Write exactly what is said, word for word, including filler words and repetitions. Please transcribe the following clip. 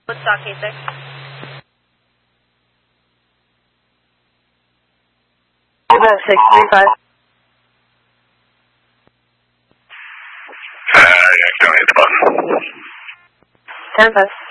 Woodstock K six. six three five. Uh, yeah, don't hit the button. ten five.